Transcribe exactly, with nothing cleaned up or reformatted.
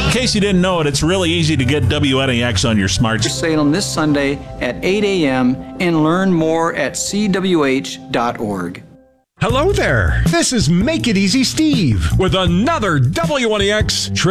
In case you didn't know it, it's really easy to get W N A X on your smart. Salem this Sunday at eight a.m. and learn more at c w h dot org. Hello there. This is Make It Easy Steve with another W N A X